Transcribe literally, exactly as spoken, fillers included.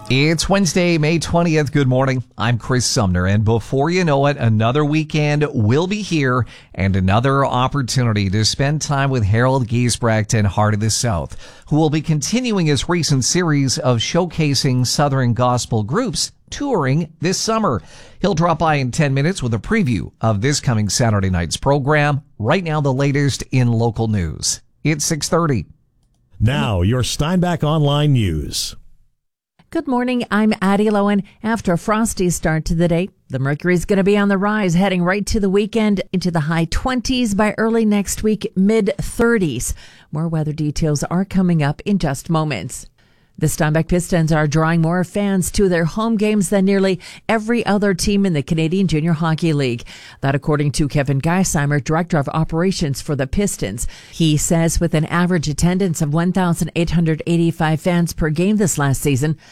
It's Wednesday, May twentieth. Good morning. I'm Chris Sumner, and before you know it, another weekend will be here and another opportunity to spend time with Harold Giesbrecht and Heart of the South, who will be continuing his recent series of showcasing Southern gospel groups touring this summer. He'll drop by in ten minutes with a preview of this coming Saturday night's program. Right now, the latest in local news. It's six thirty. Now, your Steinbach Online News. Good morning, I'm Addie Lowen. After a frosty start to the day, the mercury's going to be on the rise, heading right to the weekend into the high twenties by early next week, mid thirties. More weather details are coming up in just moments. The Steinbach Pistons are drawing more fans to their home games than nearly every other team in the Canadian Junior Hockey League. That according to Kevin Geisheimer, Director of Operations for the Pistons. He says with an average attendance of one thousand eight hundred eighty-five fans per game this last season,